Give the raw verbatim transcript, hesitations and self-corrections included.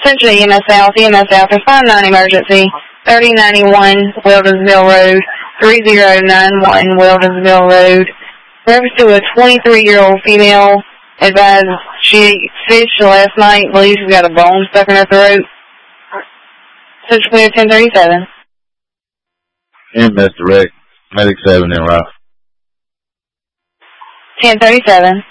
Central E M S South, E M S South, five nine emergency, thirty ninety-one Weldonsville Road, three zero nine one Weldonsville Road. Reference to a twenty-three-year-old female advised she fished last night, believes she's got a bone stuck in her throat. Central Clear ten thirty-seven. E M S Direct, Medic seven in route. ten thirty-seven.